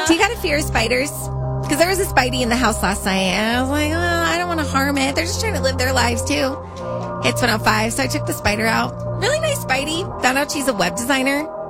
Do you got a fear of spiders? Because there was a Spidey in the house last night, and I was like, I don't want to harm it. They're just trying to live their lives, too. Hits 105, so I took the spider out. Really nice Spidey. Found out she's a web designer.